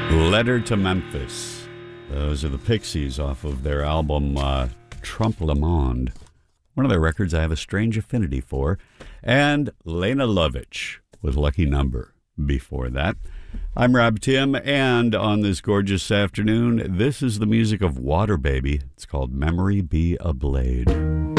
Letter to Memphis. Those are the Pixies off of their album Trompe le Monde. One of their records I have a strange affinity for. And Lena Lovitch with Lucky Number before that. I'm Rob Tim, and on this gorgeous afternoon, this is the music of Water Baby. It's called Memory Be a Blade.